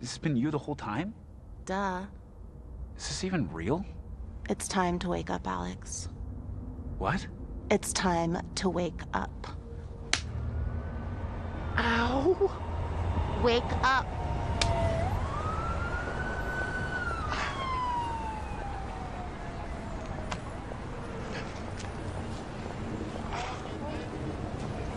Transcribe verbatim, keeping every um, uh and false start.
This has been you the whole time? Duh. Is this even real? It's time to wake up, Alex. What? It's time to wake up. Ow! Wake up!